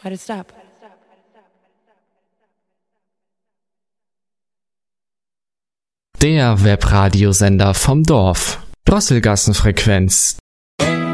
Why'd it stop? Der Webradiosender vom Dorf. Drosselgassenfrequenz